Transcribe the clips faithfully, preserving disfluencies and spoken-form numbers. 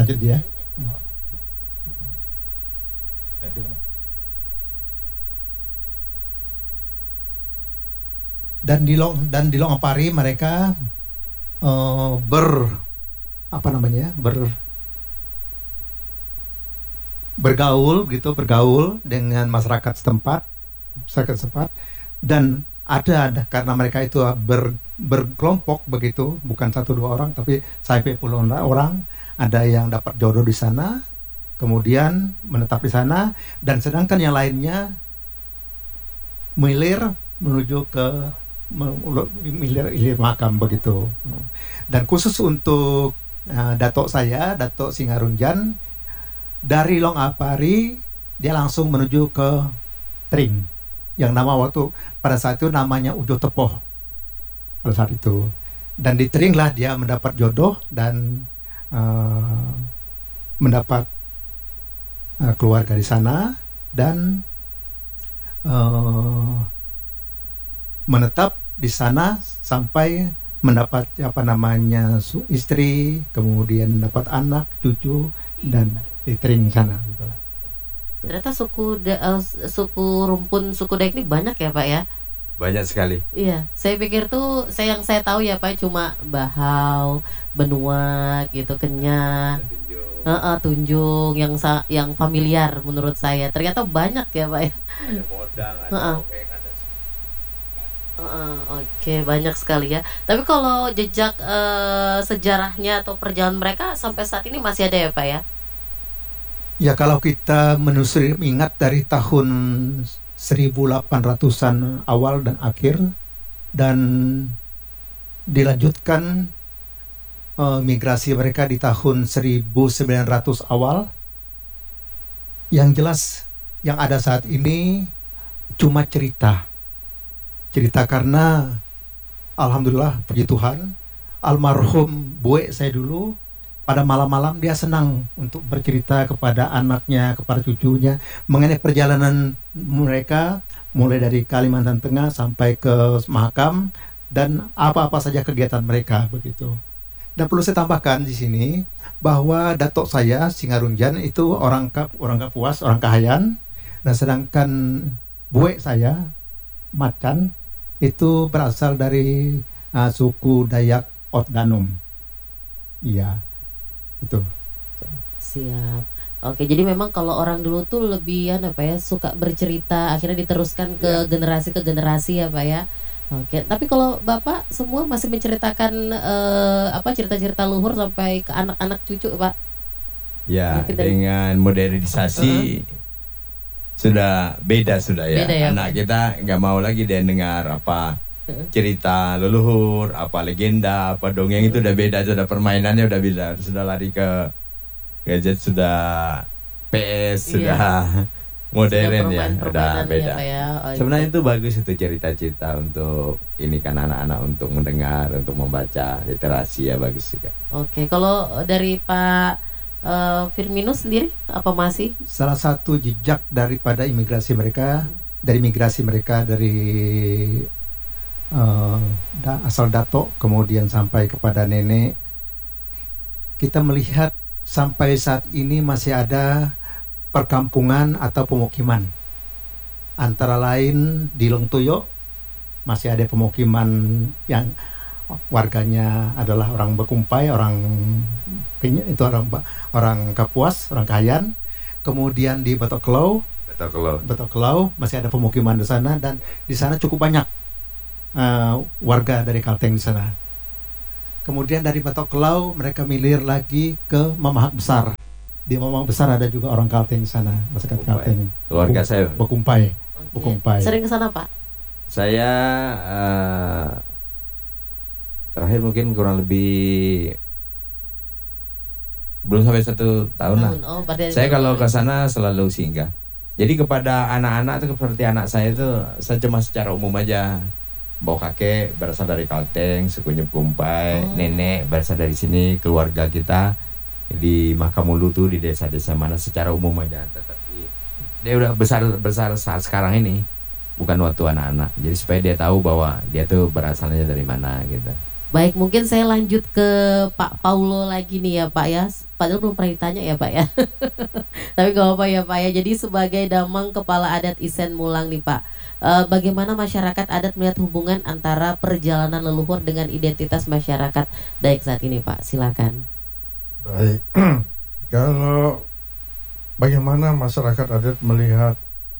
lanjut ya. Dan di Long dan di Longapari mereka uh, ber apa namanya ber bergaul gitu bergaul dengan masyarakat setempat masyarakat setempat dan ada, ada karena mereka itu ber, berkelompok begitu, bukan satu dua orang tapi sampai puluhan orang. Ada yang dapat jodoh di sana, kemudian menetap di sana, dan sedangkan yang lainnya milir menuju ke milir, milir makam begitu. Dan khusus untuk uh, datok saya, Datok Singarunjan, dari Longapari dia langsung menuju ke Tring, yang nama waktu pada saat itu namanya Ujo Tepoh pada saat itu. Dan di Tring lah dia mendapat jodoh dan uh, mendapat uh, keluarga di sana dan uh, menetap di sana sampai mendapat apa namanya istri, kemudian dapat anak, cucu, dan di Tring sana gitu. Ternyata suku da, uh, suku rumpun suku Dayak ini banyak ya Pak ya? Banyak sekali. Iya, saya pikir tuh saya yang saya tahu ya Pak cuma Bahau, Benua gitu, Kenya, uh, uh, Tunjung yang sa yang familiar menurut saya. Ternyata banyak ya Pak ya. Ada Modang, ada uh -uh. Okeng, ada uh -uh, Oke, okay, banyak sekali ya. Tapi kalau jejak uh, sejarahnya atau perjalanan mereka sampai saat ini masih ada ya Pak ya? Ya, kalau kita menelusuri ingat dari tahun seribu delapan ratusan awal dan akhir dan dilanjutkan uh, migrasi mereka di tahun seribu sembilan ratus awal, yang jelas yang ada saat ini cuma cerita cerita karena alhamdulillah puji Tuhan, almarhum Bue saya dulu pada malam-malam dia senang untuk bercerita kepada anaknya, kepada cucunya mengenai perjalanan mereka mulai dari Kalimantan Tengah sampai ke Mahakam dan apa-apa saja kegiatan mereka begitu. Dan perlu saya tambahkan di sini bahwa datok saya Singarunjan itu orang Kap, orang Kapuas, orang Kahayan, dan sedangkan Bue saya Macan itu berasal dari uh, suku Dayak Otdanum. Iya. Itu. Siap. Oke, jadi memang kalau orang dulu tuh lebih apa ya suka bercerita, akhirnya diteruskan ke ya. generasi ke generasi ya Pak ya. Oke, tapi kalau Bapak semua masih menceritakan eh, apa cerita-cerita luhur sampai ke anak-anak cucu Pak? Ya, dari... dengan modernisasi uh-huh. sudah beda sudah ya. Beda ya anak Pak? Kita nggak mau lagi dia dengar apa cerita leluhur, apa legenda, apa dongeng, itu udah beda, sudah permainannya udah beda, sudah lari ke gadget, sudah P S, iya. sudah modern ya, udah beda. Ya, oh, sebenarnya itu bagus itu cerita-cerita untuk ini kan anak-anak untuk mendengar, untuk membaca, literasi ya bagus juga. Oke, kalau dari Pak uh, Firminus sendiri apa masih? Salah satu jejak daripada imigrasi mereka, dari migrasi mereka dari Uh, da, asal datok kemudian sampai kepada nenek, kita melihat sampai saat ini masih ada perkampungan atau pemukiman, antara lain di Longtoyo masih ada pemukiman yang warganya adalah orang Bekumpai, orang itu orang orang Kapuas, orang Kahayan. Kemudian di Batok Kelau, Batok Kelau, Batok Kelau masih ada pemukiman di sana, dan di sana cukup banyak Uh, warga dari Kalteng di sana. Kemudian dari Batok Kelau mereka milir lagi ke Mamahak Besar. Di Mamahak Besar ada juga orang Kalteng di sana, masyarakat Kalteng. Keluarga saya Bekumpai. Okay. Bekumpai. Sering ke sana Pak? Saya uh, terakhir mungkin kurang lebih belum sampai satu tahun lah. Oh, saya kalau ke sana selalu singgah. Jadi kepada anak-anak itu seperti anak saya itu saya cuma secara umum aja. Bawa kakek berasal dari Kalteng, sukunya Bekumpai, oh. nenek berasal dari sini, keluarga kita di Makamulu tuh di desa-desa mana secara umum aja. Tetapi dia udah besar besar saat sekarang ini, bukan waktu anak-anak. Jadi supaya dia tahu bahwa dia tuh berasalnya dari mana gitu. Baik, mungkin saya lanjut ke Pak Paulo lagi nih ya Pak ya. Padahal belum pernah ditanya ya Pak ya. Tapi gak apa-apa ya Pak ya. Jadi sebagai Damang Kepala Adat Isen Mulang nih Pak, eh, bagaimana masyarakat adat melihat hubungan antara perjalanan leluhur dengan identitas masyarakat Dayak saat ini Pak? Silakan. Baik, kalau bagaimana masyarakat adat melihat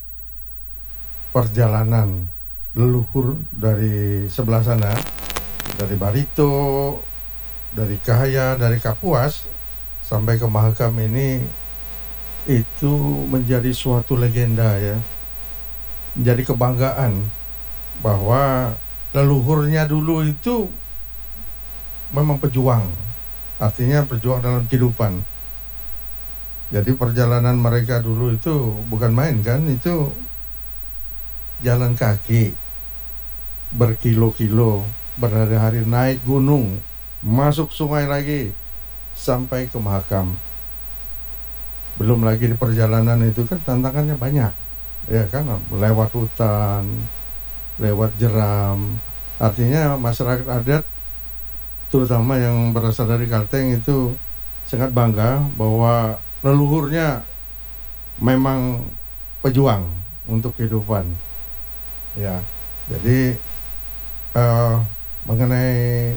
perjalanan leluhur dari sebelah sana, dari Barito, dari Kahaya, dari Kapuas sampai ke Mahakam ini, itu menjadi suatu legenda ya, menjadi kebanggaan bahwa leluhurnya dulu itu memang pejuang, artinya pejuang dalam kehidupan. Jadi perjalanan mereka dulu itu bukan main kan, itu jalan kaki berkilo-kilo, berhari-hari naik gunung, masuk sungai lagi sampai ke Mahakam. Belum lagi di perjalanan itu kan tantangannya banyak, ya kan, lewat hutan, lewat jeram. Artinya masyarakat adat terutama yang berasal dari Kalteng itu sangat bangga bahwa leluhurnya memang pejuang untuk kehidupan. Ya, jadi uh, mengenai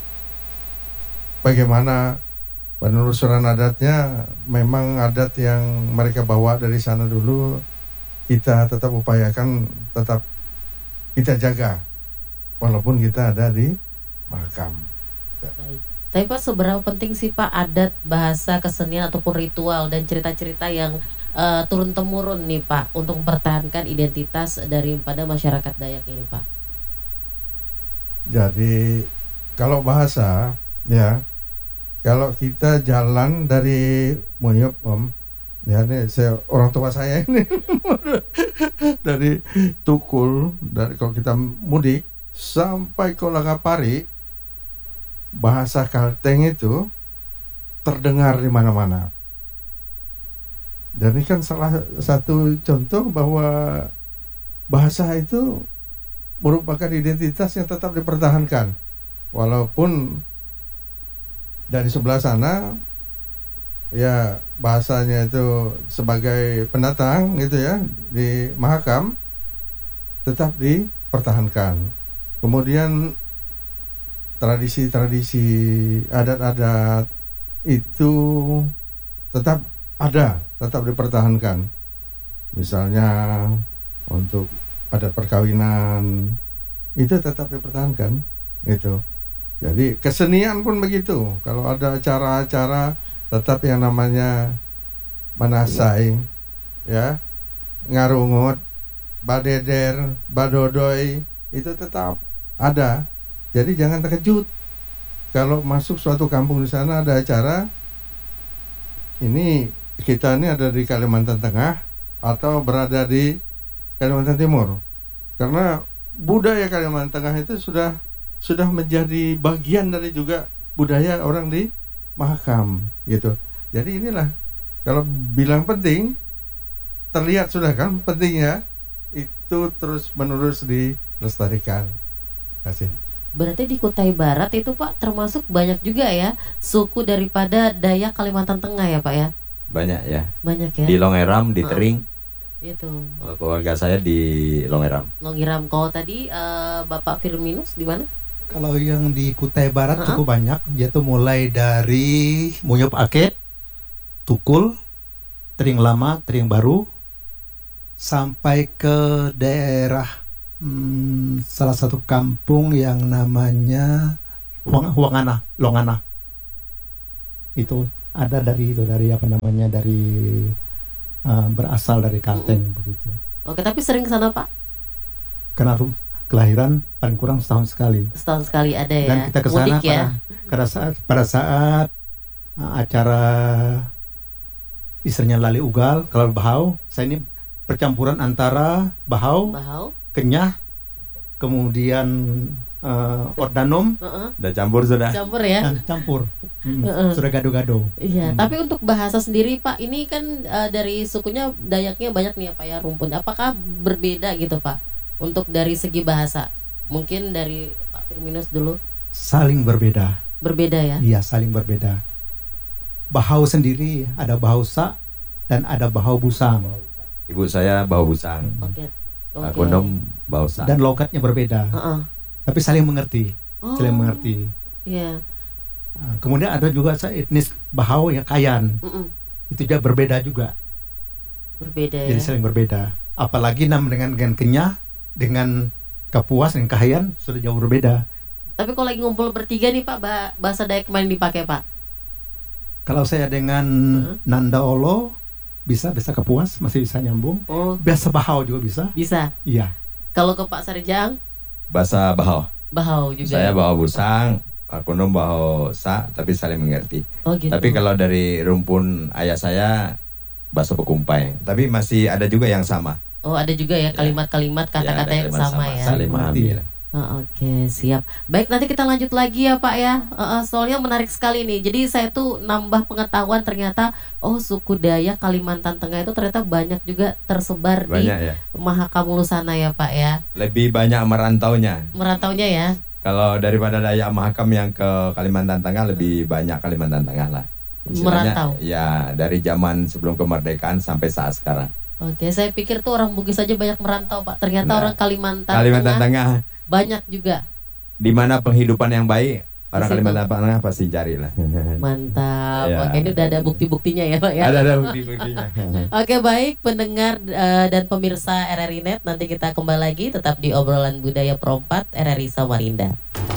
bagaimana penelusuran adatnya, memang adat yang mereka bawa dari sana dulu kita tetap upayakan, tetap kita jaga walaupun kita ada di Mahakam. Baik. Tapi Pak, seberapa penting sih Pak adat, bahasa, kesenian ataupun ritual dan cerita-cerita yang uh, turun-temurun nih Pak untuk mempertahankan identitas daripada masyarakat Dayak ini Pak? Jadi kalau bahasa ya, kalau kita jalan dari Moyop Om, ya ini saya, orang tua saya ini dari Tukul, dari kalau kita mudik sampai ke Langapari, bahasa Kalteng itu terdengar di mana-mana. Jadi kan salah satu contoh bahwa bahasa itu merupakan identitas yang tetap dipertahankan, walaupun dari sebelah sana ya bahasanya itu sebagai pendatang gitu ya di Mahakam tetap dipertahankan. Kemudian tradisi-tradisi adat-adat itu tetap ada, tetap dipertahankan. Misalnya untuk adat perkawinan itu tetap dipertahankan gitu. Jadi kesenian pun begitu. Kalau ada acara-acara tetap yang namanya manasai ya, ngarungut, badeder, badodoy itu tetap ada. Jadi jangan terkejut kalau masuk suatu kampung di sana ada acara. Ini kita ini ada di Kalimantan Tengah atau berada di Kalimantan Timur. Karena budaya Kalimantan Tengah itu sudah sudah menjadi bagian dari juga budaya orang di Mahakam gitu. Jadi inilah, kalau bilang penting, terlihat sudah kan pentingnya itu terus menerus dilestarikan. Terima kasih. Berarti di Kutai Barat itu Pak termasuk banyak juga ya suku daripada Dayak Kalimantan Tengah ya Pak ya? Banyak ya. Banyak ya. Di Longeram, di Tering. Itu. Keluarga saya di Longeram. Longeram. Kalau tadi uh, Bapak Firminus di mana? Kalau yang di Kutai Barat uh-huh. cukup banyak, yaitu mulai dari Munyop Aket, Tukul, Tering Lama, Tering Baru, sampai ke daerah Hmm, salah satu kampung yang namanya Huang, Huangana, Longana. Itu ada dari itu dari apa namanya dari uh, berasal dari Kalteng mm-hmm. begitu. Oke, tapi sering ke sana Pak? Karena kelahiran paling kurang setahun sekali. Setahun sekali ada ya. Dan kita ke sana ya? pada, pada saat pada saat uh, acara istilahnya Lali Ugal, kalau Bahau, saya ini percampuran antara Bahau, Bahau, Kenyah, kemudian uh, Ordanum, uh-uh. udah campur sudah. Campur ya? Nah, campur, hmm, uh-uh. sudah gado-gado. Iya, hmm. Tapi untuk bahasa sendiri Pak, ini kan uh, dari sukunya Dayaknya banyak nih ya Pak ya, rumpun. Apakah berbeda gitu Pak? Untuk dari segi bahasa, mungkin dari Pak Firminus dulu. saling berbeda. Berbeda ya? Iya, saling berbeda. Bahau sendiri ada bahau Sa dan ada bahau Busang. Ibu saya bahau Busang. Oke. Okay. Aku nom bahau Sa. Dan logatnya berbeda. Uh-uh. Tapi saling mengerti. Oh. Saling mengerti. Iya. Nah, kemudian ada juga etnis bahau yang Kayan. Mm-mm. Itu juga berbeda juga. Berbeda Jadi ya. saling berbeda. Apalagi nam dengan dengan Kenyah, dengan Kapuas dan Kahayan sudah jauh berbeda. Tapi kalau lagi ngumpul bertiga nih Pak, bahasa Dayak kemarin dipakai Pak? Kalau saya dengan uh-huh. Nanda Olo bisa, bisa Kapuas masih bisa nyambung. Oh. Biasa Bahau juga bisa. Bisa. Iya. Kalau ke Pak Sarjang? Bahasa Bahau. Bahau juga. Saya bahau Busang, aku nom bahau Sa, tapi saling mengerti. Oh gitu. Tapi kalau dari rumpun ayah saya bahasa Bekumpai, tapi masih ada juga yang sama. Oh ada juga ya kalimat-kalimat kata-kata ya, yang sama, sama ya. Saling memahami. Oh, Oke okay, siap. Baik nanti kita lanjut lagi ya Pak ya. Uh, uh, soalnya menarik sekali nih. Jadi saya tuh nambah pengetahuan ternyata oh suku Dayak Kalimantan Tengah itu ternyata banyak juga tersebar banyak, di ya? Mahakamulu sana ya Pak ya. Lebih banyak merantaunya. Merantaunya ya. Kalau daripada Dayak Mahakam yang ke Kalimantan Tengah lebih banyak Kalimantan Tengah lah. Istilahnya, merantau. Ya dari zaman sebelum kemerdekaan sampai saat sekarang. Oke, saya pikir tuh orang Bugis aja banyak merantau Pak. Ternyata nah, orang Kalimantan, Kalimantan Tengah, Tengah banyak juga. Di mana penghidupan yang baik, orang Disitu. Kalimantan Tengah pasti carilah. Mantap. Ya. Oke, ini udah ada bukti-buktinya ya Pak ya. Ada ada bukti-buktinya. Oke baik pendengar uh, dan pemirsa R R I Net, nanti kita kembali lagi tetap di obrolan budaya Perempat R R I Samarinda.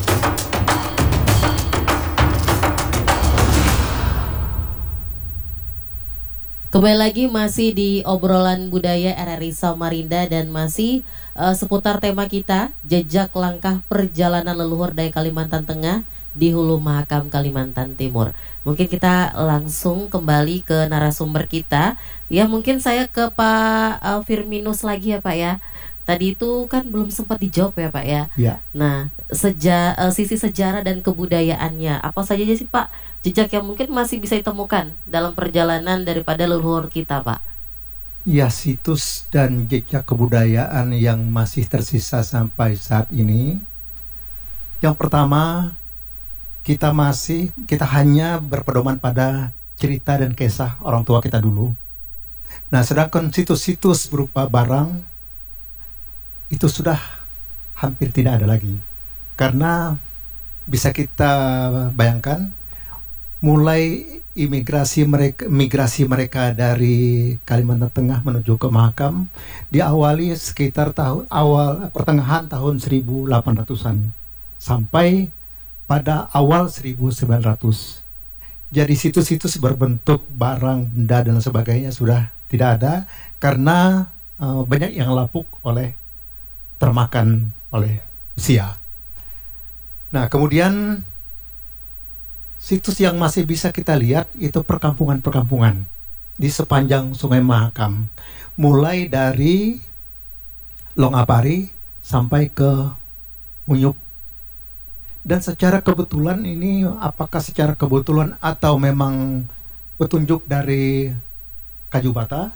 Kembali lagi masih di obrolan budaya R R I Samarinda dan masih uh, seputar tema kita jejak langkah perjalanan leluhur dari Kalimantan Tengah di Hulu Mahakam Kalimantan Timur. Mungkin kita langsung kembali ke narasumber kita. Ya mungkin saya ke Pak uh, Firminus lagi ya Pak ya. Tadi itu kan belum sempat dijawab ya Pak ya. Ya. Nah seja, uh, sisi sejarah dan kebudayaannya apa saja sih Pak jejak yang mungkin masih bisa ditemukan dalam perjalanan daripada leluhur kita Pak? Ya, situs dan jejak kebudayaan yang masih tersisa sampai saat ini. Yang pertama, kita masih kita hanya berpedoman pada cerita dan kisah orang tua kita dulu. Nah, sedangkan situs-situs berupa barang itu sudah hampir tidak ada lagi. Karena bisa kita bayangkan mulai imigrasi mereka migrasi mereka dari Kalimantan Tengah menuju ke Mahakam diawali sekitar tahun awal pertengahan tahun seribu delapan ratusan sampai pada awal seribu sembilan ratus. Jadi situs-situs berbentuk barang, benda dan sebagainya sudah tidak ada karena uh, banyak yang lapuk oleh termakan oleh usia. Nah, kemudian situs yang masih bisa kita lihat itu perkampungan-perkampungan di sepanjang Sungai Mahakam, mulai dari Longapari sampai ke Munyuk. Dan secara kebetulan ini, apakah secara kebetulan atau memang petunjuk dari Kajubata,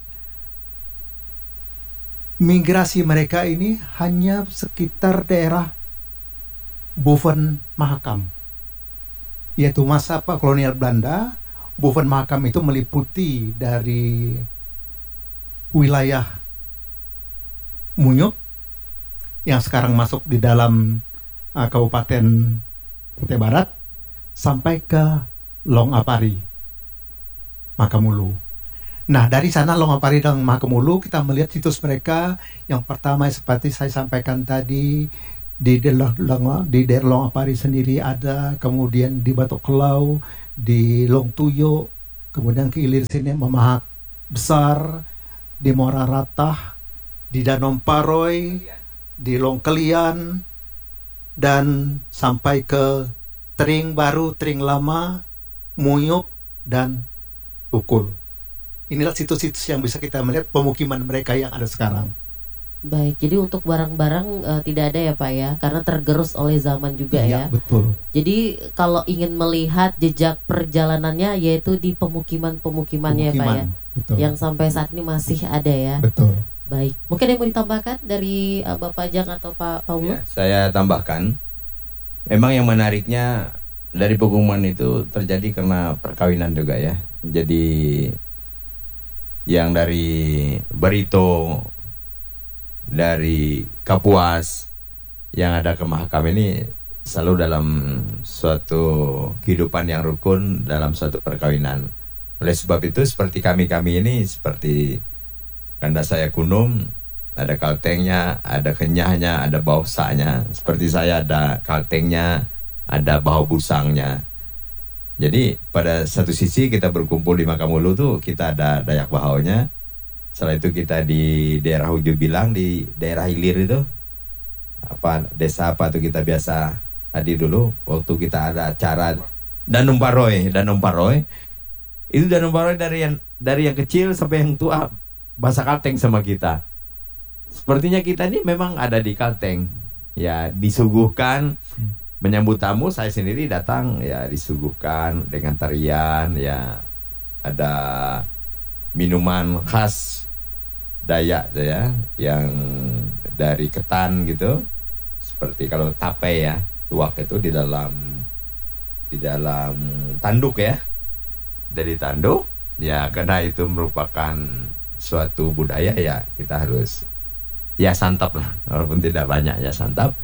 migrasi mereka ini hanya sekitar daerah Boven Mahakam, yaitu masa Pak kolonial Belanda. Boven Mahakam itu meliputi dari wilayah Munyuk yang sekarang masuk di dalam uh, Kabupaten Kutai Barat sampai ke Longapari, Makamulu. Nah, dari sana Longapari dan Makamulu kita melihat situs mereka. Yang pertama seperti saya sampaikan tadi, di daerah Longapari sendiri ada, kemudian di Batok Kelau, di Long Tuyo, kemudian ke ilir sini Memahak Besar, di Muara Ratah, di Danau Paroy, di Long Kelian, dan sampai ke Tering Baru, Tering Lama, Muyuk, dan Ukul. Inilah situs-situs yang bisa kita melihat pemukiman mereka yang ada sekarang. Baik, jadi untuk barang-barang uh, tidak ada ya Pak ya, karena tergerus oleh zaman juga iya, ya. Betul. Jadi kalau ingin melihat jejak perjalanannya yaitu di pemukiman-pemukimannya ya Pak ya, betul. Yang sampai saat ini masih ada ya. Betul. Baik, mungkin yang mau ditambahkan dari uh, Bapak Jang atau Pak Paulo? Ya, saya tambahkan memang yang menariknya dari Peguman itu terjadi karena perkawinan juga ya. Jadi yang dari Barito, dari Kapuas yang ada ke Mahakam ini selalu dalam suatu kehidupan yang rukun dalam suatu perkawinan. Oleh sebab itu seperti kami-kami ini seperti Kanda saya Kunum, ada kaltengnya, ada kenyahnya, ada bausanya. Seperti saya ada kaltengnya, ada bau busangnya. Jadi pada satu sisi kita berkumpul di Makam Ulu tuh kita ada Dayak Bahaunya. Setelah itu kita di daerah Ujung Bilang, di daerah Hilir itu apa desa apa tuh kita biasa hadir dulu waktu kita ada acara Danum Paroy, Danum Paroy. Itu Danum Paroy dari yang dari yang kecil sampai yang tua bahasa Kalteng sama kita. Sepertinya kita ini memang ada di Kalteng. Ya, disuguhkan menyambut tamu, saya sendiri datang ya disuguhkan dengan tarian ya, ada minuman khas Dayak ya yang dari ketan gitu. Seperti kalau tape ya, tuak itu di dalam di dalam tanduk ya. Dari tanduk ya, karena itu merupakan suatu budaya ya kita harus ya santap lah, walaupun tidak banyak ya santap.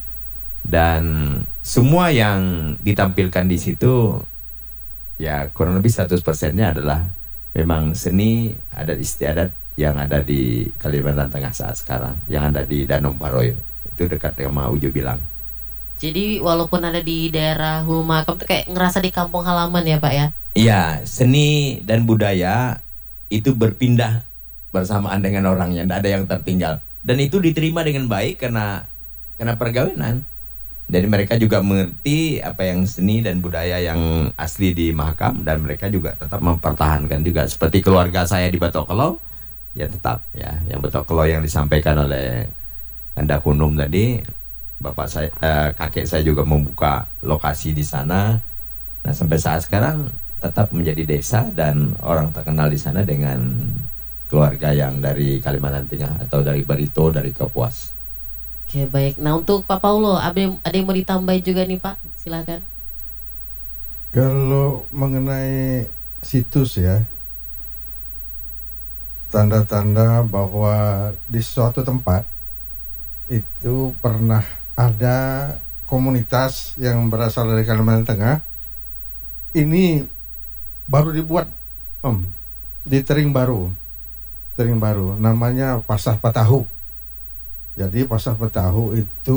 Dan semua yang ditampilkan di situ ya kurang lebih seratus persennya adalah memang seni adat istiadat yang ada di Kalimantan Tengah saat sekarang, yang ada di Danum Paroy itu dekat sama Ujung Bilang. Jadi walaupun ada di daerah Hulu Mahakam tuh kayak ngerasa di kampung halaman ya Pak ya? Iya, seni dan budaya itu berpindah bersamaan dengan orangnya, tidak ada yang tertinggal. Dan itu diterima dengan baik karena karena perkawinan. Jadi mereka juga mengerti apa yang seni dan budaya yang asli di Mahakam, dan mereka juga tetap mempertahankan juga. Seperti keluarga saya di Batokelo, ya tetap ya, yang Batokelo yang disampaikan oleh Kanda Kunum tadi, bapak saya, eh, kakek saya juga membuka lokasi di sana. Nah sampai saat sekarang tetap menjadi desa dan orang terkenal di sana dengan keluarga yang dari Kalimantan Tengah atau dari Barito, dari Kapuas. Oke baik. Nah untuk Pak Paulo, ada yang, ada yang mau ditambahin juga nih Pak? Silakan. Kalau mengenai situs ya, tanda-tanda bahwa di suatu tempat itu pernah ada komunitas yang berasal dari Kalimantan Tengah. Ini baru dibuat om di Tering Baru. Tering Baru namanya Pasah Patahu. Jadi Pasah Patahu itu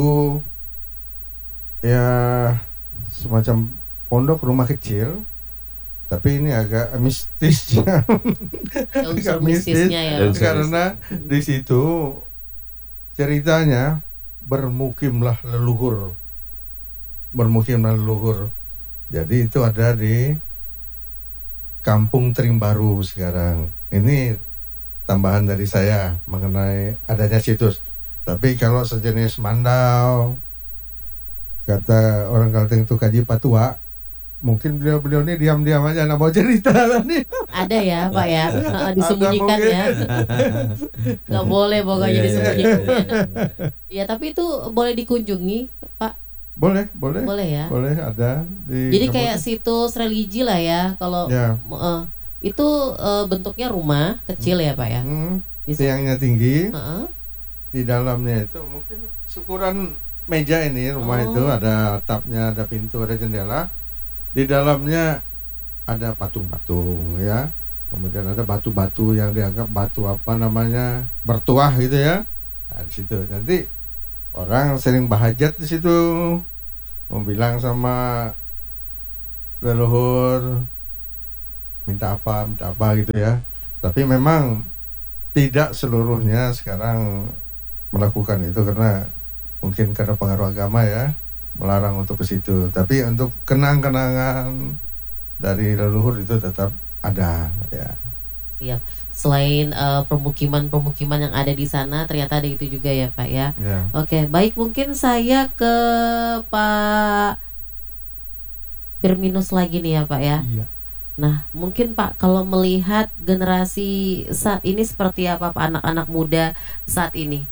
ya semacam pondok rumah kecil, tapi ini agak mistis ya. Agak mistis ya, karena di situ ceritanya bermukimlah leluhur, bermukimlah leluhur. Jadi itu ada di Kampung Tering Baru sekarang. Ini tambahan dari saya mengenai adanya situs. Tapi kalau sejenis mandau, kata orang Kalteng itu kaji patua, mungkin beliau-beliau ini diam-diam aja nggak mau cerita nih. Ada ya Pak ya, disembunyikan ya. Nggak boleh pokoknya disembunyikan. Ya tapi itu boleh dikunjungi Pak. Boleh, boleh. Boleh ya. Boleh ada di. Jadi kayak situs religi lah ya kalau. Ya. Uh, itu uh, bentuknya rumah kecil ya Pak ya. Hmm, tiangnya tinggi. Uh-uh. Di dalamnya itu mungkin syukuran meja ini rumah oh. itu ada atapnya, ada pintu, ada jendela. Di dalamnya ada patung-patung ya. Kemudian ada batu-batu yang dianggap batu apa namanya bertuah gitu ya. Nah, di situ nanti orang sering bahajat di situ, mau bilang sama leluhur minta apa, minta apa gitu ya. Tapi memang tidak seluruhnya sekarang melakukan itu karena mungkin karena pengaruh agama ya, melarang untuk ke situ. Tapi untuk kenang-kenangan dari leluhur itu tetap ada ya. Siap. Selain uh, permukiman-permukiman yang ada di sana, ternyata ada itu juga ya Pak ya. Ya. Oke, baik, mungkin saya ke Pak Firminus lagi nih ya Pak ya. Iya. Nah, mungkin Pak kalau melihat generasi saat ini seperti apa Pak, anak-anak muda saat ini?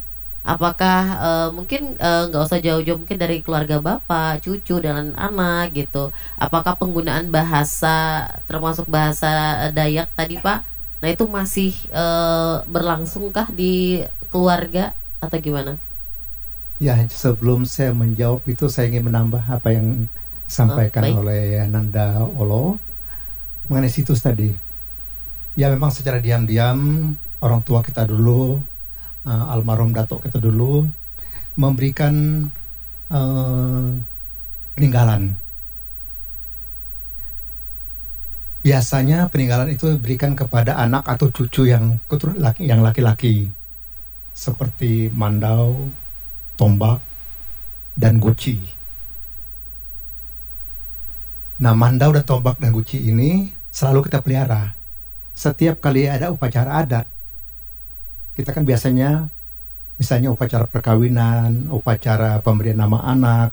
Apakah uh, mungkin nggak uh, usah jauh-jauh, mungkin dari keluarga bapak, cucu dan anak gitu. Apakah penggunaan bahasa termasuk bahasa Dayak tadi Pak, nah itu masih uh, berlangsungkah di keluarga atau gimana? Ya, sebelum saya menjawab itu saya ingin menambah apa yang disampaikan oh, oleh Nanda Olo mengenai situs tadi. Ya memang secara diam-diam orang tua kita dulu, uh, almarhum datuk kita dulu memberikan uh, peninggalan. Biasanya peninggalan itu diberikan kepada anak atau cucu yang laki, yang laki-laki, seperti mandau, tombak, dan guci. Nah, mandau dan tombak dan guci ini selalu kita pelihara. Setiap kali ada upacara adat, kita kan biasanya misalnya upacara perkawinan, upacara pemberian nama anak,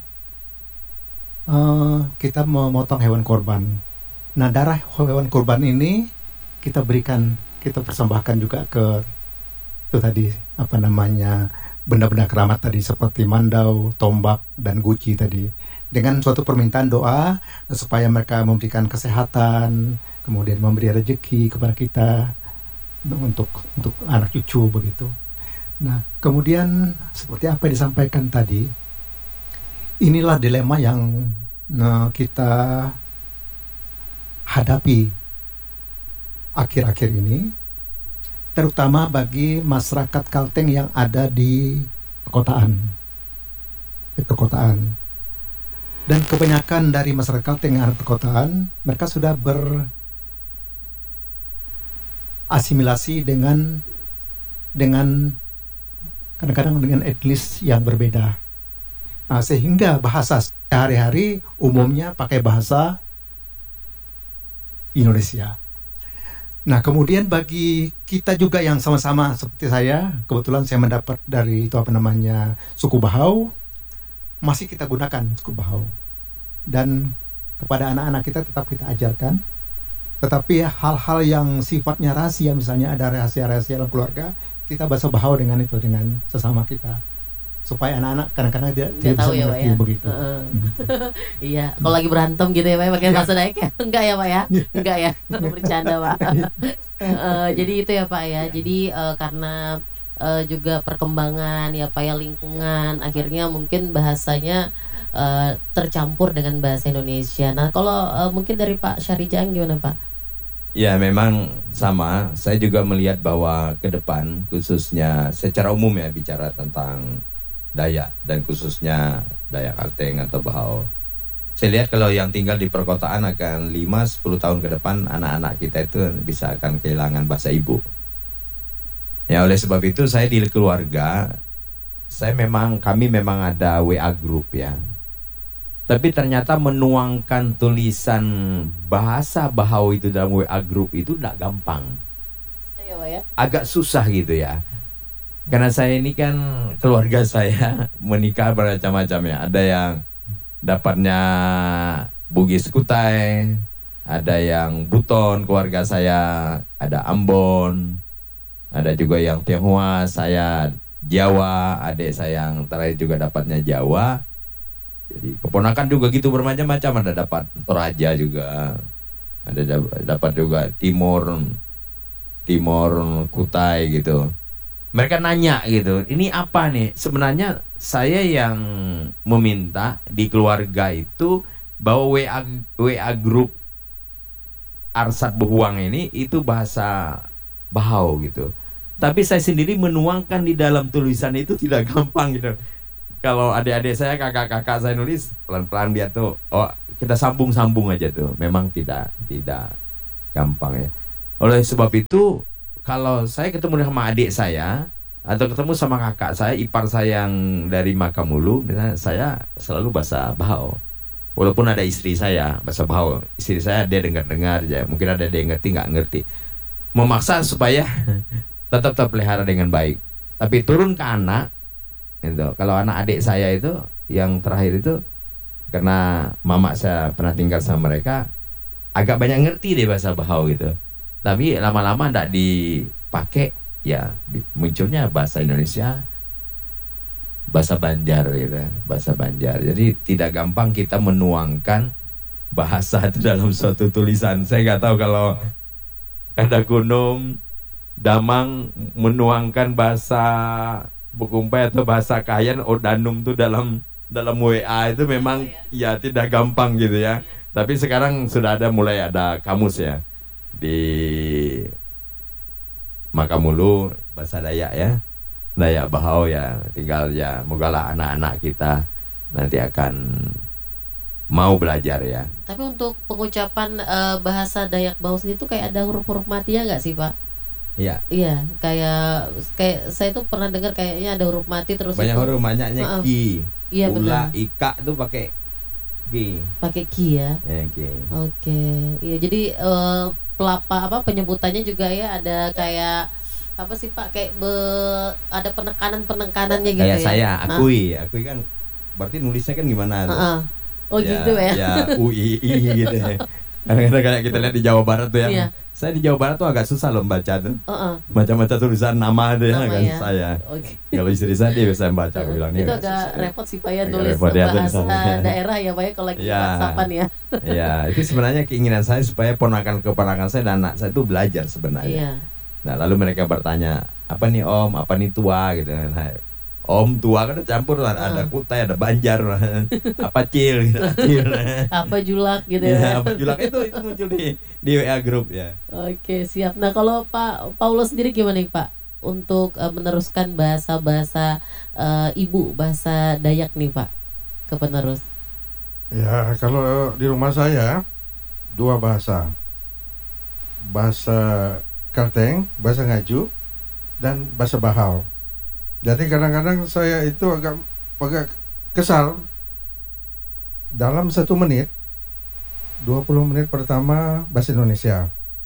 uh, kita memotong hewan korban. Nah, darah hewan korban ini kita berikan, kita persembahkan juga ke itu tadi apa namanya benda-benda keramat tadi seperti mandau, tombak, dan guci tadi, dengan suatu permintaan doa supaya mereka memberikan kesehatan, kemudian memberi rezeki kepada kita untuk untuk anak cucu begitu. Nah, kemudian seperti apa yang disampaikan tadi, inilah dilema yang nah, kita hadapi akhir-akhir ini, terutama bagi masyarakat Kalteng yang ada di perkotaan, di perkotaan. Dan kebanyakan dari masyarakat Kalteng yang ada di perkotaan, mereka sudah berasimilasi dengan dengan kadang-kadang dengan etnis yang berbeda. Nah, sehingga bahasa sehari-hari umumnya pakai bahasa Indonesia. Nah, kemudian bagi kita juga yang sama-sama seperti saya, kebetulan saya mendapat dari itu apa namanya suku Bahau, masih kita gunakan suku Bahau. Dan kepada anak-anak kita tetap kita ajarkan. Tetapi hal-hal yang sifatnya rahasia, misalnya ada rahasia-rahasia dalam keluarga, kita bahasa Bahau dengan itu, dengan sesama kita. Supaya anak-anak kadang-kadang dia, dia bisa ya, mengerti ya? begitu. Uh, iya, kalau lagi berantem gitu ya Pak ya, pakai bahasa Dayak ya? Enggak ya Pak ya? Enggak ya? Bercanda Pak. uh, jadi itu ya Pak ya. Jadi uh, karena uh, juga perkembangan ya Pak ya, lingkungan, akhirnya mungkin bahasanya uh, tercampur dengan bahasa Indonesia. Nah, kalau uh, mungkin dari Pak Syarijang gimana Pak? Ya memang sama, saya juga melihat bahwa ke depan khususnya secara umum ya bicara tentang Dayak dan khususnya Dayak Kalteng atau Bahau. Saya lihat kalau yang tinggal di perkotaan akan lima sampai sepuluh tahun ke depan anak-anak kita itu bisa akan kehilangan bahasa ibu. Ya oleh sebab itu saya di keluarga, saya memang kami memang ada W A group ya. Tapi ternyata menuangkan tulisan bahasa Bahau itu dalam W A group itu tidak gampang. Agak susah gitu ya. Karena saya ini kan keluarga saya menikah bermacam-macam ya. Ada yang dapatnya Bugis Kutai, ada yang Buton, keluarga saya ada Ambon, ada juga yang Tionghoa, saya Jawa, adik saya yang terakhir juga dapatnya Jawa. Jadi keponakan juga gitu bermacam-macam, ada dapat Toraja juga, ada dapat juga Timur, Timur Kutai gitu. Mereka nanya gitu, ini apa nih? Sebenarnya saya yang meminta di keluarga itu bahwa W A W A group Arsat Behuang ini itu bahasa Bahau gitu. Tapi saya sendiri menuangkan di dalam tulisan itu tidak gampang gitu. Kalau adik-adik saya, kakak-kakak saya nulis pelan-pelan biar tuh, oh kita sambung-sambung aja tuh. Memang tidak tidak gampang ya. Oleh sebab itu, kalau saya ketemu sama adik saya atau ketemu sama kakak saya, ipar saya yang dari Makamulu, misalnya saya selalu bahasa Bahau. Walaupun ada istri saya bahasa Bahau, istri saya dia dengar-dengar aja, mungkin ada dia yang ngerti nggak ngerti. Memaksa supaya tetap terpelihara dengan baik. Tapi turun ke anak, itu kalau anak adik saya itu yang terakhir itu, karena mama saya pernah tinggal sama mereka, agak banyak ngerti deh bahasa Bahau gitu. Tapi lama-lama tidak dipakai, ya munculnya bahasa Indonesia bahasa Banjar gitu, bahasa Banjar. Jadi tidak gampang kita menuangkan bahasa itu dalam suatu tulisan. Saya nggak tahu kalau ada Gunung Damang menuangkan bahasa Bukumpai atau bahasa Kayan Odanum tuh dalam dalam W A itu memang ya tidak gampang gitu ya. Tapi sekarang sudah ada, mulai ada kamus ya di Makamulu bahasa Dayak ya, Dayak Bahau ya. Tinggal ya mogalah anak-anak kita nanti akan mau belajar ya. Tapi untuk pengucapan uh, bahasa Dayak Bahau sendiri itu kayak ada huruf-huruf matinya nggak sih Pak? Iya. Iya, kayak kayak saya tuh pernah dengar kayaknya ada huruf mati terus banyak itu, huruf, banyaknya uh-uh. ki. Iya Ula, benar. ika tuh pakai ki. Pakai ki ya. Ya, ki. Oke. Iya, jadi uh, pelapa apa penyebutannya juga ya ada kayak apa sih Pak, kayak be, ada penekanan-penekanannya gitu kayak ya. saya, akui, nah. akui kan berarti nulisnya kan gimana tuh? Uh-uh. Oh ya, gitu ya. Ya, U I I gitu ya. Kadang-kadang kayak kita lihat di Jawa Barat tuh ya. Iya. Saya di Jawa Barat tuh agak susah loh baca tuh. Uh-uh. Baca-baca tulisan nama tuh ya, Nama agak ya. susah ya. Oke. Kalau istri saya dia bisa baca, aku bilang ini itu agak agak susah. repot sih Pak ya, Agak nulis repot ya, bahasa tulisannya. daerah ya Pak ya, kalau lagi Ya. WhatsAppan ya. Ya, itu sebenarnya keinginan saya supaya ponakan-keponakan saya dan anak saya itu belajar sebenarnya. Iya. Nah, lalu mereka bertanya, apa nih Om, apa nih tua gitu. Nah, Om tua kan campur lah, ada Kutai, ada Banjar, apa Cil, gitu, Cil. Apa Julak gitu Ya, ya. apa Julak itu itu muncul di di W A group ya. Oke, siap. Nah, kalau Pak Paulo sendiri gimana nih Pak untuk uh, meneruskan bahasa-bahasa uh, ibu, bahasa Dayak nih Pak ke penerus? Ya, kalau di rumah saya dua bahasa. Bahasa Kalteng, bahasa Ngaju, dan bahasa Bahau. Jadi kadang-kadang saya itu agak agak kesal. Dalam satu menit, dua puluh menit pertama bahasa Indonesia,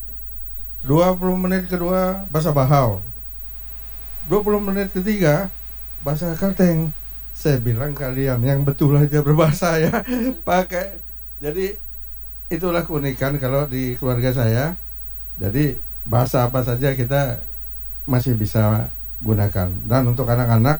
dua puluh menit kedua bahasa Bahau, dua puluh menit ketiga bahasa Kalteng. Saya bilang kalian yang betul aja berbahasa ya, pakai. Jadi itulah keunikan kalau di keluarga saya. Jadi bahasa apa saja kita masih bisa gunakan. Dan untuk anak-anak,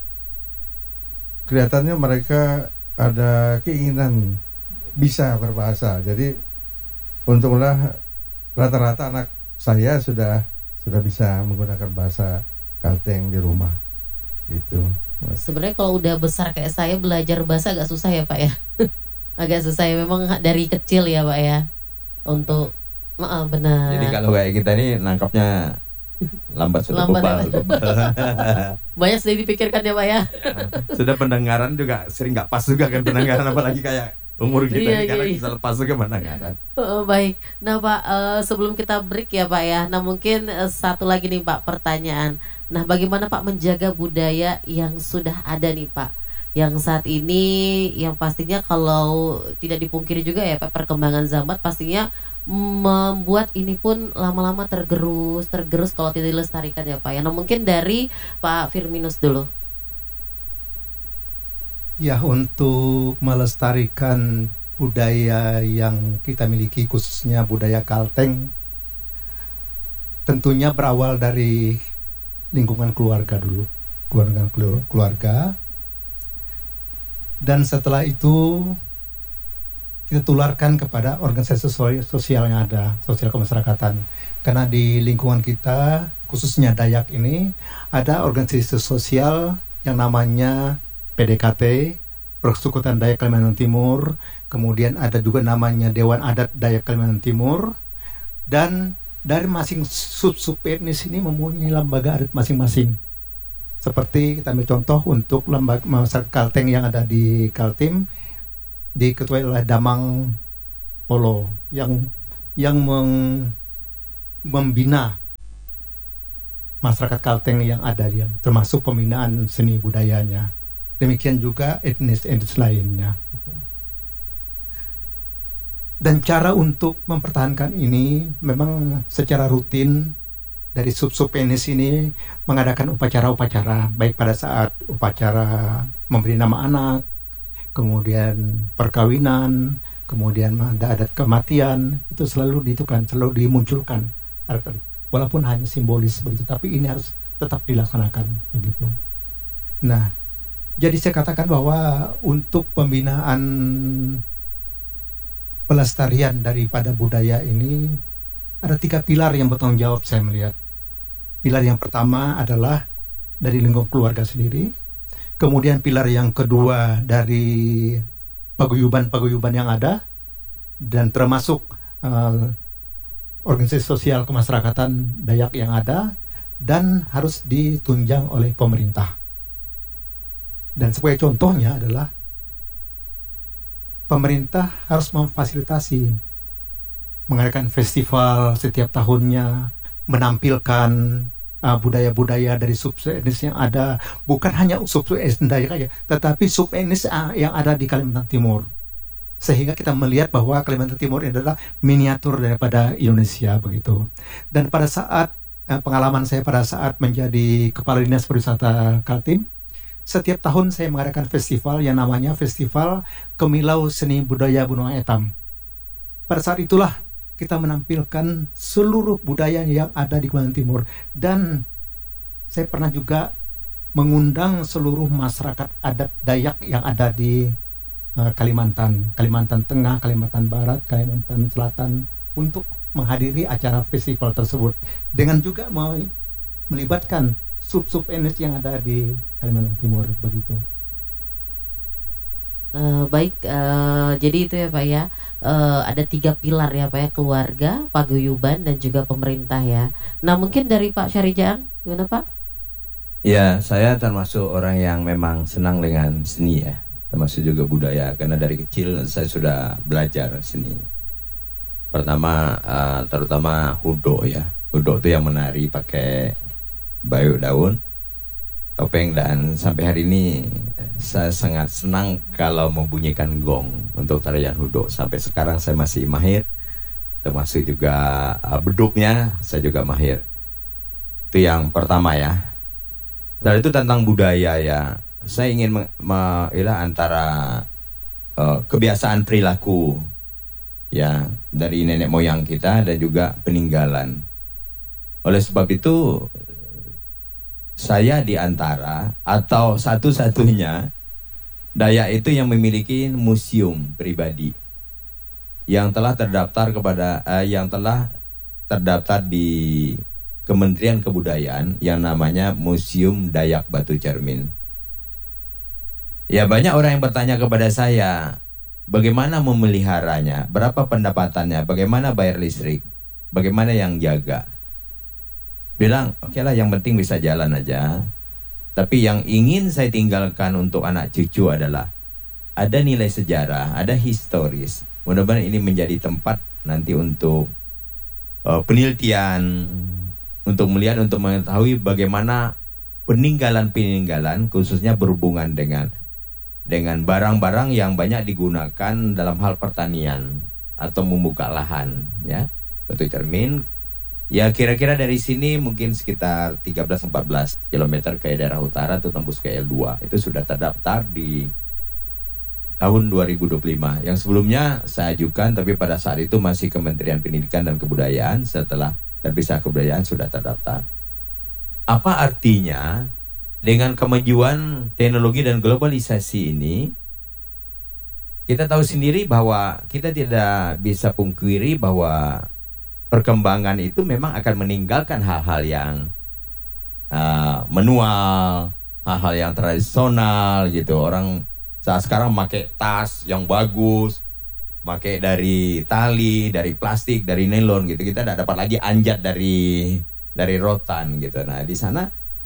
kelihatannya mereka ada keinginan bisa berbahasa. Jadi untunglah rata-rata anak saya sudah sudah bisa menggunakan bahasa Kalteng di rumah. Gitu. Sebenarnya kalau udah besar kayak saya, belajar bahasa agak susah ya Pak ya. Agak susah ya, memang dari kecil ya Pak ya. Untuk maaf benar. Jadi kalau kayak kita ini nangkapnya lambat, sudah Lambat bebal, ya, bebal. banyak sudah dipikirkan ya Pak ya. Sudah pendengaran juga sering nggak pas juga kan pendengaran, apalagi kayak umur kita Iya, ini karena iya. bisa lepas juga pendengaran. Oh, baik. Nah Pak, uh, sebelum kita break ya Pak ya, nah mungkin uh, satu lagi nih Pak pertanyaan. Nah bagaimana Pak menjaga budaya yang sudah ada nih Pak, yang saat ini yang pastinya kalau tidak dipungkiri juga ya Pak, perkembangan zaman pastinya membuat ini pun lama-lama tergerus, tergerus kalau tidak dilestarikan ya Pak ya. Nah mungkin dari Pak Firminus dulu. Ya, untuk melestarikan budaya yang kita miliki khususnya budaya Kalteng, tentunya berawal dari lingkungan keluarga dulu, keluarga keluarga, dan setelah itu kita tularkan kepada organisasi sosial yang ada, sosial kemasyarakatan. Karena di lingkungan kita, khususnya Dayak ini, ada organisasi sosial yang namanya P D K T, Persekutuan Dayak Kalimantan Timur, kemudian ada juga namanya Dewan Adat Dayak Kalimantan Timur, dan dari masing sub-sub etnis ini mempunyai lembaga adat masing-masing. Seperti kita ambil contoh untuk lembaga masyarakat Kalteng yang ada di Kaltim, diketuai oleh Damang Polo yang yang meng, membina masyarakat Kalteng yang ada, yang termasuk pembinaan seni budayanya. Demikian juga etnis-etnis lainnya. Dan cara untuk mempertahankan ini memang secara rutin dari sub-sub etnis ini mengadakan upacara-upacara, baik pada saat upacara memberi nama anak, kemudian perkawinan, kemudian ada adat kematian, itu selalu ditukan, selalu dimunculkan, walaupun hanya simbolis begitu, tapi ini harus tetap dilaksanakan begitu. Nah, Jadi saya katakan bahwa untuk pembinaan pelestarian daripada budaya ini ada tiga pilar yang bertanggung jawab saya melihat. Pilar yang pertama adalah dari lingkup keluarga sendiri. Kemudian pilar yang kedua dari paguyuban-paguyuban yang ada, dan termasuk uh, organisasi sosial kemasyarakatan Dayak yang ada, dan harus ditunjang oleh pemerintah. Dan sebagai contohnya adalah pemerintah harus memfasilitasi mengadakan festival setiap tahunnya, menampilkan uh, budaya-budaya dari sub-etnis yang ada, bukan hanya sub-etnis Dayak aja, tetapi sub-etnis uh, yang ada di Kalimantan Timur. Sehingga kita melihat bahwa Kalimantan Timur ini adalah miniatur daripada Indonesia begitu. Dan pada saat uh, pengalaman saya pada saat menjadi Kepala Dinas Pariwisata Kaltim, setiap tahun saya mengadakan festival yang namanya Festival Kemilau Seni Budaya Benua Etam. Pada saat itulah kita menampilkan seluruh budaya yang ada di Kalimantan Timur, dan saya pernah juga mengundang seluruh masyarakat adat Dayak yang ada di uh, Kalimantan, Kalimantan Tengah, Kalimantan Barat, Kalimantan Selatan untuk menghadiri acara festival tersebut, dengan juga melibatkan sub-sub etnis yang ada di Kalimantan Timur begitu. Uh, baik, uh, jadi itu ya Pak ya, uh, ada tiga pilar ya Pak ya, keluarga, paguyuban, dan juga pemerintah ya. Nah mungkin dari Pak Syahrijaang, gimana Pak? Ya, saya termasuk orang yang memang senang dengan seni ya, termasuk juga budaya, karena dari kecil saya sudah belajar seni. Pertama, uh, terutama hudo ya, hudo itu yang menari pakai bayuk daun, topeng, dan sampai hari ini saya sangat senang kalau membunyikan gong untuk tarian hudo. Sampai sekarang saya masih mahir, termasuk juga uh, beduknya saya juga mahir. Itu yang pertama ya. Dan itu tentang budaya ya. Saya ingin mengilah antara uh, kebiasaan perilaku ya dari nenek moyang kita dan juga peninggalan. Oleh sebab itu saya diantara atau satu-satunya Dayak itu yang memiliki museum pribadi yang telah terdaftar kepada eh, yang telah terdaftar di Kementerian Kebudayaan yang namanya Museum Dayak Batu Cermin. Ya, banyak orang yang bertanya kepada saya, bagaimana memeliharanya, berapa pendapatannya, bagaimana bayar listrik, bagaimana yang jaga. Bilang, oke okay lah, yang penting bisa jalan aja. Tapi yang ingin saya tinggalkan untuk anak cucu adalah ada nilai sejarah, ada historis. Mudah-mudahan ini menjadi tempat nanti untuk uh, penelitian, untuk melihat, untuk mengetahui bagaimana peninggalan-peninggalan, khususnya berhubungan dengan dengan barang-barang yang banyak digunakan dalam hal pertanian atau membuka lahan, ya. Batu Cermin. Ya kira-kira dari sini mungkin sekitar tiga belas sampai empat belas kilometer ke daerah utara itu tembus ke L dua. Itu sudah terdaftar di tahun dua ribu dua puluh lima. Yang sebelumnya saya ajukan, tapi pada saat itu masih Kementerian Pendidikan dan Kebudayaan. Setelah terpisah kebudayaan sudah terdaftar. Apa artinya dengan kemajuan teknologi dan globalisasi ini, kita tahu sendiri bahwa kita tidak bisa pungkiri bahwa perkembangan itu memang akan meninggalkan hal-hal yang uh, manual, hal-hal yang tradisional gitu. Orang saat sekarang pakai tas yang bagus, pakai dari tali, dari plastik, dari nilon gitu. Kita tidak dapat lagi anjat dari dari rotan gitu. Nah di sana,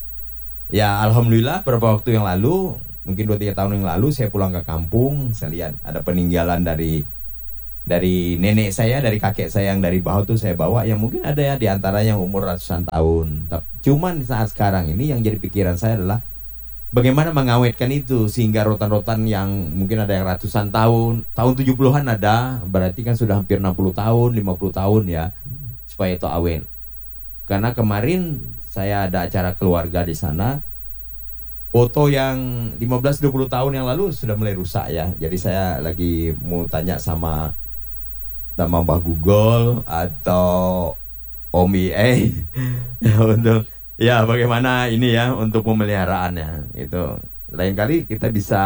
ya alhamdulillah beberapa waktu yang lalu, mungkin dua tiga tahun yang lalu saya pulang ke kampung, saya lihat ada peninggalan dari dari nenek saya, dari kakek saya yang dari bawah tuh saya bawa, yang mungkin ada ya di antara yang umur ratusan tahun. Cuman saat sekarang ini yang jadi pikiran saya adalah bagaimana mengawetkan itu sehingga rotan-rotan yang mungkin ada yang ratusan tahun, tahun tujuh puluhan ada, berarti kan sudah hampir enam puluh tahun, lima puluh tahun ya, supaya itu awet. Karena kemarin saya ada acara keluarga di sana, foto yang lima belas dua puluh tahun yang lalu sudah mulai rusak ya. Jadi saya lagi mau tanya sama sama Mbah Google atau Om I E untuk ya bagaimana ini ya untuk pemeliharaannya itu. lain kali kita bisa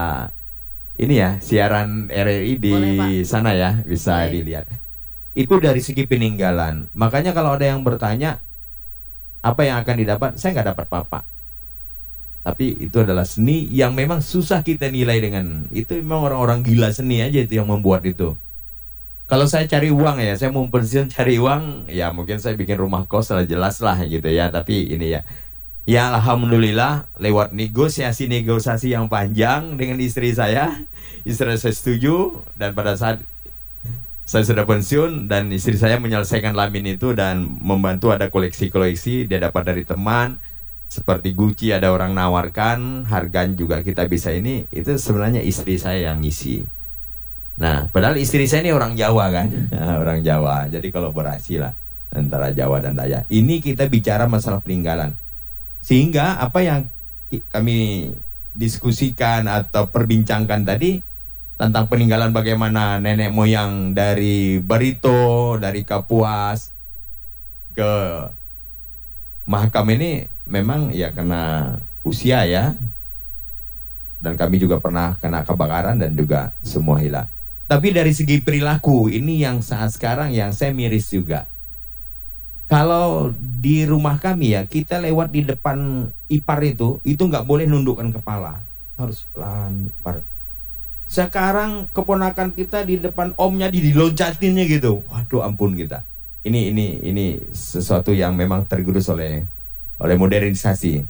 ini ya, siaran R R I di Boleh, sana ya, bisa Boleh. dilihat. Itu dari segi peninggalan. Makanya kalau ada yang bertanya apa yang akan didapat, saya nggak dapat apa-apa. Tapi itu adalah seni yang memang susah kita nilai dengan itu. Memang orang-orang gila seni aja itu yang membuat itu. Kalau saya cari uang ya, saya mau pensiun cari uang, ya mungkin saya bikin rumah kos lah, jelas lah gitu ya. Tapi ini ya, ya alhamdulillah lewat negosiasi-negosiasi yang panjang dengan istri saya, istri saya setuju, dan pada saat saya sudah pensiun dan istri saya menyelesaikan lamin itu dan membantu ada koleksi-koleksi dia dapat dari teman. Seperti Gucci ada orang nawarkan, harganya juga kita bisa ini, itu sebenarnya istri saya yang ngisi. Nah, padahal istri saya ini orang Jawa kan, orang Jawa, jadi kolaborasi lah antara Jawa dan Dayak. Ini kita bicara masalah peninggalan. Sehingga apa yang kami diskusikan atau perbincangkan tadi tentang peninggalan bagaimana nenek moyang dari Barito, dari Kapuas ke Mahakam ini memang ya kena usia ya, dan kami juga pernah kena kebakaran dan juga semua hilang. Tapi dari segi perilaku ini yang saat sekarang yang saya miris juga. Kalau di rumah kami ya, kita lewat di depan ipar itu itu nggak boleh nundukkan kepala, harus pelan ipar. Sekarang keponakan kita di depan omnya diloncatinnya gitu, waduh ampun kita. Ini ini ini sesuatu yang memang tergerus oleh oleh modernisasi.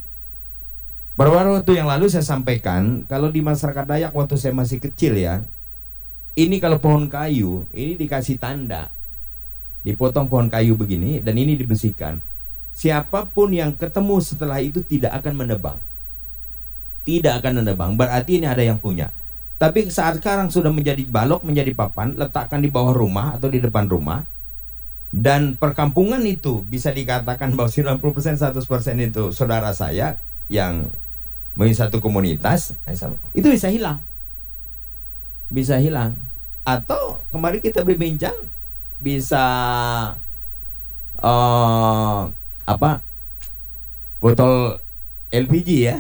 Beberapa waktu yang lalu saya sampaikan kalau di masyarakat Dayak waktu saya masih kecil ya, ini kalau pohon kayu ini dikasih tanda, dipotong pohon kayu begini dan ini dibersihkan. Siapapun yang ketemu setelah itu tidak akan menebang, tidak akan menebang. Berarti ini ada yang punya. Tapi saat sekarang sudah menjadi balok, menjadi papan, letakkan di bawah rumah atau di depan rumah. Dan perkampungan itu bisa dikatakan bahwa sembilan puluh persen, seratus persen itu saudara saya yang memiliki satu komunitas, itu bisa hilang. Bisa hilang. Atau kemarin kita berbincang bisa uh, apa botol L P G ya,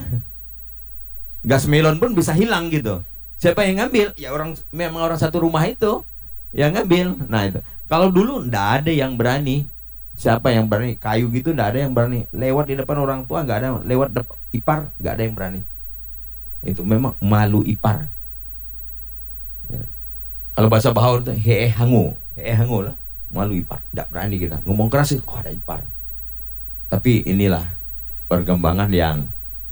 gas melon pun bisa hilang gitu. Siapa yang ngambil? Ya orang, memang orang satu rumah itu yang ngambil. Nah itu. Kalau dulu ndak ada yang berani. Siapa yang berani? Kayu gitu ndak ada yang berani. Lewat di depan orang tua nggak ada. Lewat depan ipar nggak ada yang berani. Itu memang malu ipar. Ya. Kalau bahasa Bahawar itu hee hangu, hee hangu lah. Malu ipar, ndak berani kita. Ngomong keras itu, oh ada ipar. Tapi inilah perkembangan yang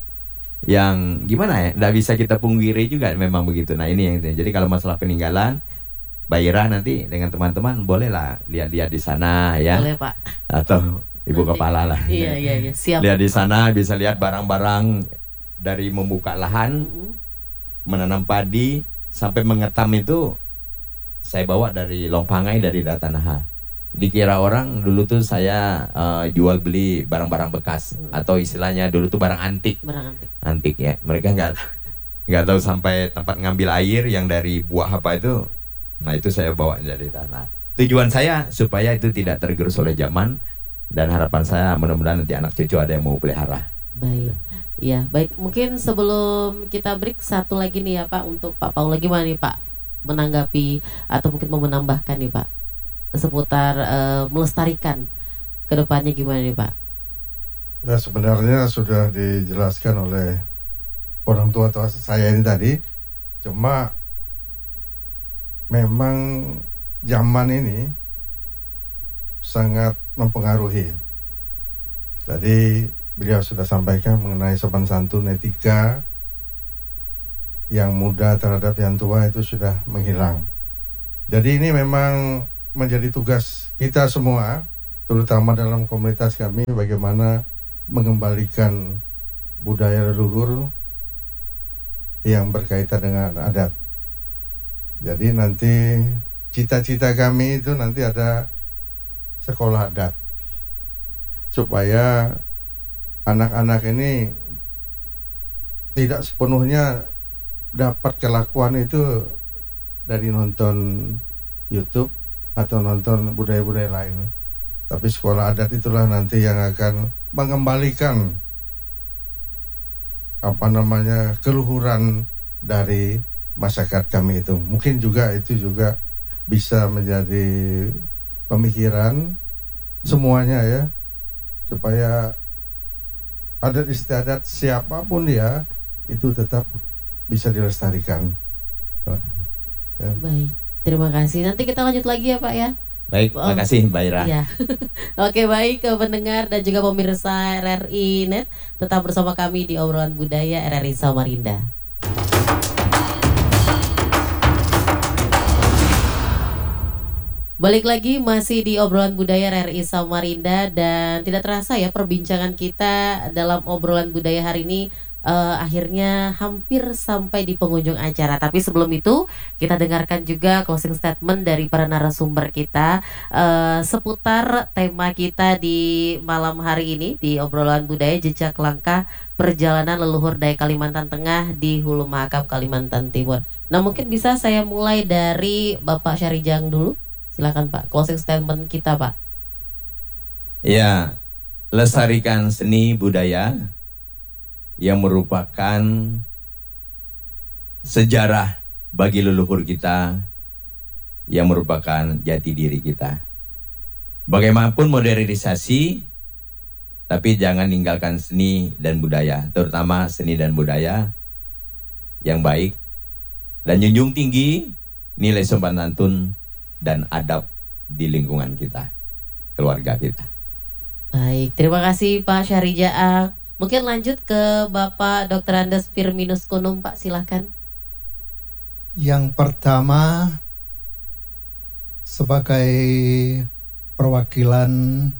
yang gimana ya? Ndak bisa kita pungkiri juga memang begitu. Nah ini yang jadi kalau masalah peninggalan, Mbak Ira nanti dengan teman-teman bolehlah lihat-lihat di sana ya. Boleh Pak. Atau Ibu nanti. Kepala lah. Iya iya iya siap. Lihat di sana bisa lihat barang-barang dari membuka lahan, mm-hmm. menanam padi sampai mengetam itu saya bawa dari Longpangai dari Datanaha. Dikira orang dulu tuh saya uh, jual beli barang-barang bekas mm. atau istilahnya dulu tuh barang antik. Barang antik. Antik ya. Mereka nggak nggak tahu sampai tempat ngambil air yang dari buah apa itu. Nah itu saya bawa dari tanah. Tujuan saya supaya itu tidak tergerus oleh zaman, dan harapan saya mudah-mudahan nanti anak cucu ada yang mau pelihara. Baik, ya baik. Mungkin sebelum kita break satu lagi nih ya Pak, untuk Pak Paul gimana nih Pak menanggapi atau mungkin mau menambahkan nih Pak seputar uh, melestarikan kedepannya gimana nih Pak? Ya sebenarnya sudah dijelaskan oleh orang tua tua saya ini tadi, cuma memang zaman ini sangat mempengaruhi. Tadi beliau sudah sampaikan mengenai sopan santun, etika yang muda terhadap yang tua itu sudah menghilang. Jadi ini memang menjadi tugas kita semua, terutama dalam komunitas kami, bagaimana mengembalikan budaya leluhur yang berkaitan dengan adat. Jadi nanti cita-cita kami itu nanti ada sekolah adat, supaya anak-anak ini tidak sepenuhnya dapat kelakuan itu dari nonton YouTube atau nonton budaya-budaya lain. Tapi sekolah adat itulah nanti yang akan mengembalikan apa namanya keluhuran dari masyarakat kami itu. Mungkin juga itu juga bisa menjadi pemikiran semuanya ya, supaya adat istiadat siapapun dia itu tetap bisa dilestarikan. Ya. Baik, terima kasih. Nanti kita lanjut lagi ya Pak ya. Baik, terima kasih Mbak Ira. Ya. Oke, baik ke pendengar dan juga pemirsa R R I Net, tetap bersama kami di Obrolan Budaya R R I Samarinda. Balik lagi masih di Obrolan Budaya R R I Samarinda, dan tidak terasa ya perbincangan kita dalam Obrolan Budaya hari ini uh, akhirnya hampir sampai di penghujung acara. Tapi sebelum itu kita dengarkan juga closing statement dari para narasumber kita uh, seputar tema kita di malam hari ini di Obrolan Budaya, jejak langkah perjalanan leluhur Dayak Kalimantan Tengah di Hulu Mahakam Kalimantan Timur. Nah, mungkin bisa saya mulai dari Bapak Syarijang dulu. Silakan Pak, closing statement kita Pak. Ya, lestarikan seni budaya yang merupakan sejarah bagi leluhur kita, yang merupakan jati diri kita. Bagaimanapun modernisasi, tapi jangan tinggalkan seni dan budaya, terutama seni dan budaya yang baik, dan junjung tinggi nilai sopan santun dan adab di lingkungan kita, keluarga kita. Baik, terima kasih Pak Syarijaang. Mungkin lanjut ke Bapak Doktor Andes Firminus Kunum Pak, silahkan. Yang pertama, sebagai perwakilan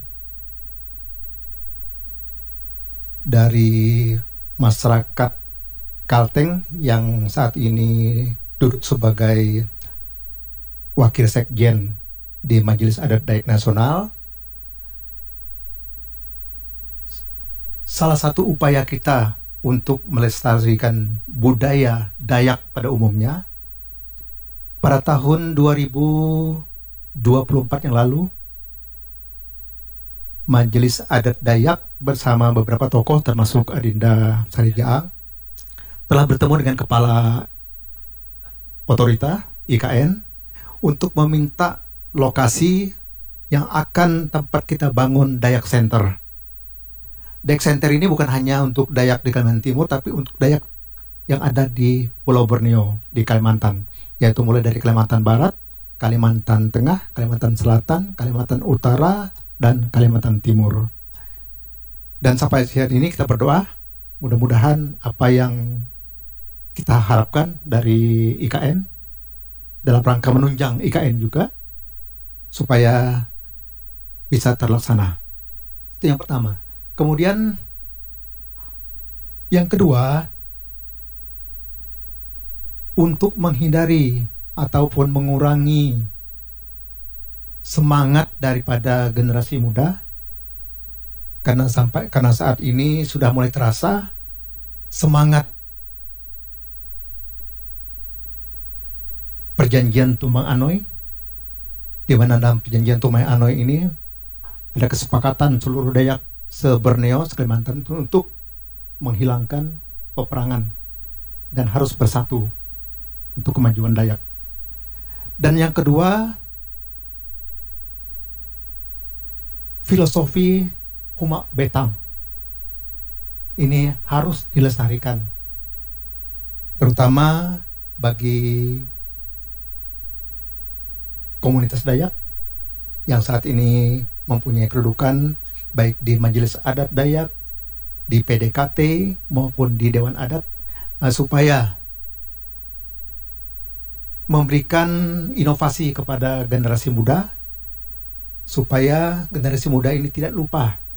dari masyarakat Kalteng yang saat ini duduk sebagai Wakil Sekjen di Majelis Adat Dayak Nasional, salah satu upaya kita untuk melestarikan budaya Dayak pada umumnya, pada tahun dua ribu dua puluh empat yang lalu, Majelis Adat Dayak bersama beberapa tokoh termasuk Adinda Sarijaang telah bertemu dengan Kepala Otorita I K N untuk meminta lokasi yang akan tempat kita bangun Dayak Center. Dayak Center ini bukan hanya untuk Dayak di Kalimantan Timur, tapi untuk Dayak yang ada di Pulau Borneo di Kalimantan, yaitu mulai dari Kalimantan Barat, Kalimantan Tengah, Kalimantan Selatan, Kalimantan Utara, dan Kalimantan Timur. Dan sampai saat ini kita berdoa, mudah-mudahan apa yang kita harapkan dari I K N dalam rangka menunjang I K N juga supaya bisa terlaksana. Itu yang pertama. Kemudian yang kedua, untuk menghindari ataupun mengurangi semangat daripada generasi muda, karena sampai karena saat ini sudah mulai terasa semangat perjanjian Tumbang Anoy, di mana dalam perjanjian Tumbang Anoy ini ada kesepakatan seluruh Dayak se-Borneo, se-Kalimantan untuk menghilangkan peperangan dan harus bersatu untuk kemajuan Dayak. Dan yang kedua, filosofi Huma Betang ini harus dilestarikan, terutama bagi komunitas Dayak yang saat ini mempunyai kedudukan baik di Majelis Adat Dayak, di P D K T maupun di Dewan Adat, uh, supaya memberikan inovasi kepada generasi muda, supaya generasi muda ini tidak lupa